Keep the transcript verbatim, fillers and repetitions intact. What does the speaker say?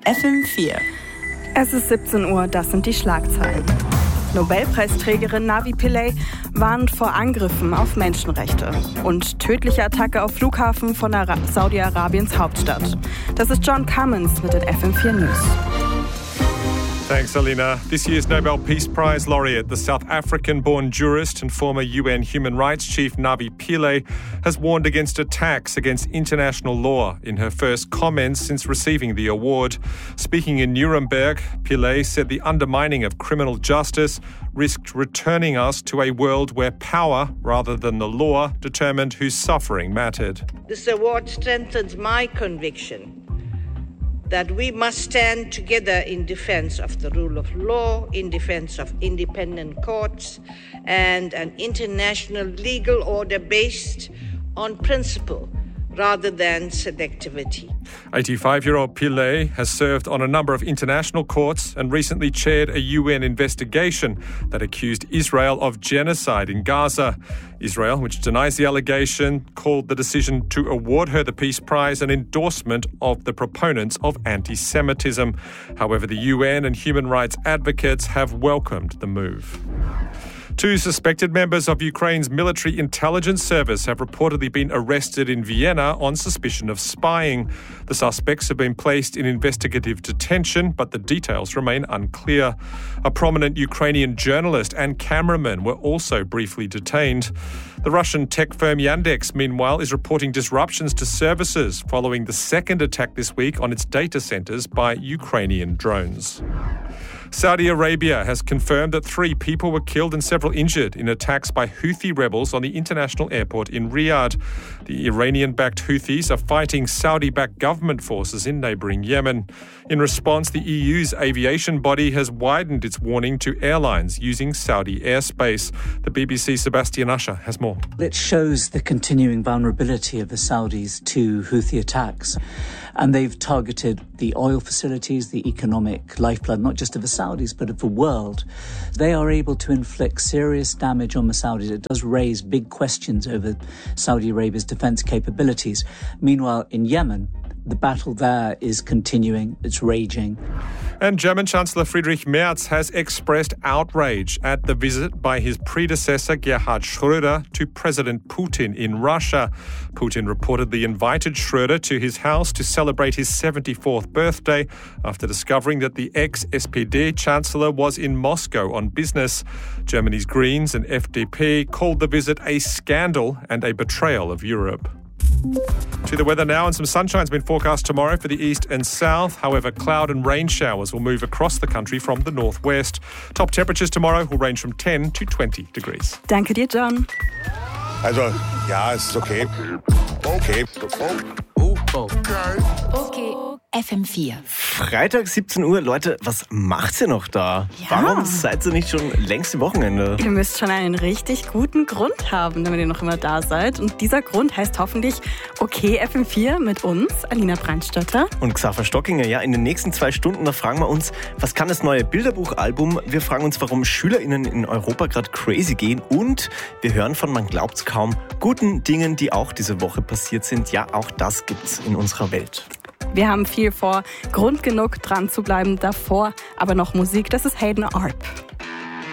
F M vier. Es ist siebzehn Uhr, das sind die Schlagzeilen. Nobelpreisträgerin Navi Pillay warnt vor Angriffen auf Menschenrechte und tödliche Attacke auf Flughafen von Ara- Saudi-Arabiens Hauptstadt. Das ist John Cummins mit den F M vier News. Thanks, Alina. This year's Nobel Peace Prize laureate, the South African-born jurist and former U N Human Rights Chief Navi Pillay, has warned against attacks against international law in her first comments since receiving the award. Speaking in Nuremberg, Pillay said the undermining of criminal justice risked returning us to a world where power, rather than the law, determined whose suffering mattered. This award strengthens my conviction that we must stand together in defense of the rule of law, in defense of independent courts, and an international legal order based on principle rather than selectivity. eighty-five-year-old Pillay has served on a number of international courts and recently chaired a U N investigation that accused Israel of genocide in Gaza. Israel, which denies the allegation, called the decision to award her the Peace Prize an endorsement of the proponents of anti-Semitism. However, the U N and human rights advocates have welcomed the move. Two suspected members of Ukraine's military intelligence service have reportedly been arrested in Vienna on suspicion of spying. The suspects have been placed in investigative detention, but the details remain unclear. A prominent Ukrainian journalist and cameraman were also briefly detained. The Russian tech firm Yandex, meanwhile, is reporting disruptions to services following the second attack this week on its data centers by Ukrainian drones. Saudi Arabia has confirmed that three people were killed and several injured in attacks by Houthi rebels on the international airport in Riyadh. The Iranian-backed Houthis are fighting Saudi-backed government forces in neighbouring Yemen. In response, the E U's aviation body has widened its warning to airlines using Saudi airspace. The B B C's Sebastian Usher has more. It shows the continuing vulnerability of the Saudis to Houthi attacks. And they've targeted the oil facilities, the economic lifeblood, not just of the Saudis, but of the world. They are able to inflict serious damage on the Saudis. It does raise big questions over Saudi Arabia's defense capabilities. Meanwhile, in Yemen, the battle there is continuing, it's raging. And German Chancellor Friedrich Merz has expressed outrage at the visit by his predecessor Gerhard Schröder to President Putin in Russia. Putin reportedly invited Schröder to his house to celebrate his seventy-fourth birthday after discovering that the ex-S P D Chancellor was in Moscow on business. Germany's Greens and F D P called the visit a scandal and a betrayal of Europe. To the weather now, and some sunshine's been forecast tomorrow for the east and south. However, cloud and rain showers will move across the country from the northwest. Top temperatures tomorrow will range from ten to twenty degrees. Danke dir, John. Also, ja, es ist okay. Okay. Oh, okay. Okay. F M vier. Freitag siebzehn Uhr. Leute, was macht ihr noch da? Ja. Warum seid ihr nicht schon längst im Wochenende? Ihr müsst schon einen richtig guten Grund haben, damit ihr noch immer da seid. Und dieser Grund heißt hoffentlich Okay F M vier mit uns, Alina Brandstätter. Und Xaver Stockinger. Ja, in den nächsten zwei Stunden, da fragen wir uns, was kann das neue Bilderbuchalbum? Wir fragen uns, warum SchülerInnen in Europa gerade crazy gehen. Und wir hören von, man glaubt's kaum, guten Dingen, die auch diese Woche passiert sind. Ja, auch das gibt's in unserer Welt. Wir haben viel vor, Grund genug dran zu bleiben, davor aber noch Musik, das ist Hayden Arp.